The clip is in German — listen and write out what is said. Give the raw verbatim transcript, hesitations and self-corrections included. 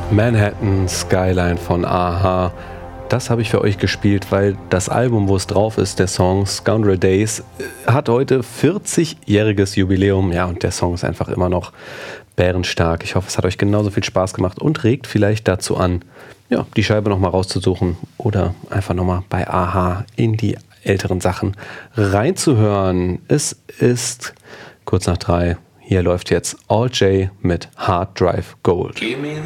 Manhattan Skyline von a-ha. Das habe ich für euch gespielt, weil das Album, wo es drauf ist, der Song Scoundrel Days, hat heute vierzigjähriges Jubiläum. Ja, und der Song ist einfach immer noch bärenstark. Ich hoffe, es hat euch genauso viel Spaß gemacht und regt vielleicht dazu an, ja, die Scheibe nochmal rauszusuchen oder einfach nochmal bei a-ha in die älteren Sachen reinzuhören. Es ist kurz nach drei. Hier läuft jetzt All J mit Hard Drive Gold.